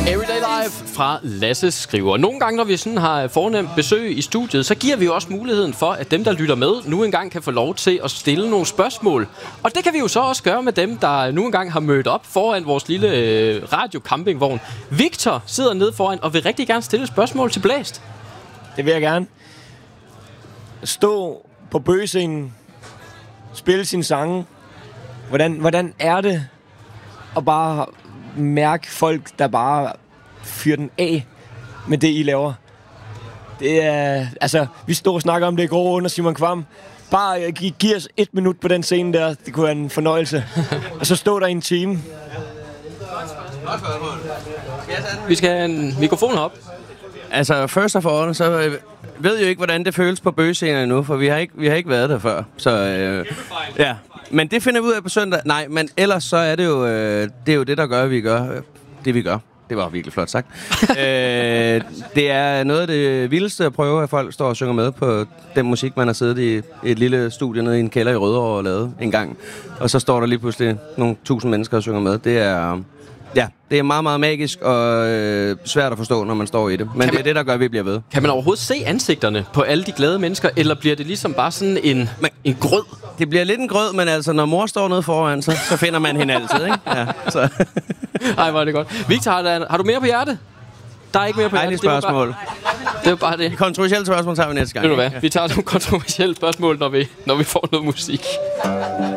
Everyday Life fra Lasse skriver. Nogle gange, når vi sådan har fornemt besøg i studiet, så giver vi jo også muligheden for, at dem, der lytter med, nu engang kan få lov til at stille nogle spørgsmål. Og det kan vi jo så også gøre med dem, der nu engang har mødt op foran vores lille radiocampingvogn. Victor sidder nede foran og vil rigtig gerne stille et spørgsmål til Blæst. Det vil jeg gerne. Stå på bøgescenen, spille sine sange. Hvordan er det at bare mærke folk, der bare fyrer den af med det, I laver? Det er... Altså, vi stod og snakker om det i går under Simon Kvam. Bare giv os 1 minut på den scene der. Det kunne være en fornøjelse. Og så stå der i en time. Vi skal have en mikrofon op. Altså, first of all, så ved jeg jo ikke, hvordan det føles på bøgescenen endnu, for vi har ikke været der før. Så, ja. Men det finder vi ud af på søndag. Nej, men ellers så er det jo det, der gør, at vi gør det, vi gør. Det var virkelig flot sagt. Det er noget af det vildeste at prøve, at folk står og synger med på den musik, man har siddet i et lille studie nede i en kælder i Rødovre og lavet en gang. Og så står der lige pludselig nogle 1000 mennesker og synger med. Det er... Ja, det er meget, meget magisk og svært at forstå, når man står i det. Men det er det, der gør, at vi bliver ved. Kan man overhovedet se ansigterne på alle de glade mennesker, eller bliver det ligesom bare sådan en grød? Det bliver lidt en grød, men altså, når mor står nede foran, så finder man hende altid, ikke? Ja, så. Ej, hvor er det godt. Victor, har du mere på hjerte? Der er ikke mere på hjerte. Spørgsmål. Det er bare det. De kontroversielle spørgsmål tager vi næste gang. Ved du hvad? Vi tager nogle kontroversielle spørgsmål, når vi får noget musik.